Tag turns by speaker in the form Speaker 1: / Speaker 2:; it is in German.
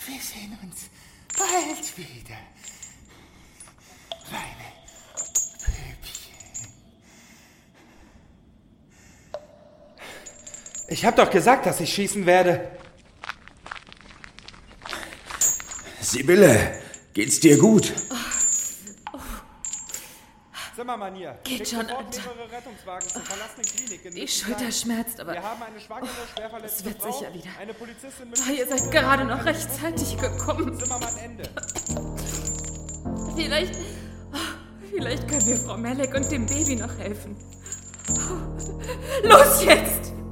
Speaker 1: Wir sehen uns bald wieder. Meine Püppchen.
Speaker 2: Ich hab doch gesagt, dass ich schießen werde.
Speaker 3: Sibylle, geht's dir gut?
Speaker 2: Zimmermann hier.
Speaker 4: Geht schon,
Speaker 2: sofort
Speaker 4: Alter.
Speaker 2: mehrere Rettungswagen zur verlassenen Klinik.
Speaker 4: Die Schulter schmerzt, aber
Speaker 2: Wir haben eine schwangere, schwer verletzte
Speaker 4: es wird
Speaker 2: Frau,
Speaker 4: sicher wieder.
Speaker 2: eine Polizistin mit...
Speaker 4: ihr seid gerade noch rechtzeitig gekommen.
Speaker 2: Zimmermann, Ende.
Speaker 4: Vielleicht können wir Frau Melek und dem Baby noch helfen. Los jetzt!